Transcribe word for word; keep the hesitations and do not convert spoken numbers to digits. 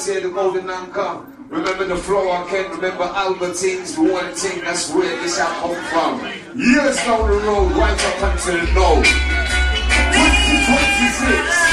say the golden anchor. Remember the floor I can remember Albertines, the one thing, that's where this I come from. Years down the road, right up until now. twenty twenty-six.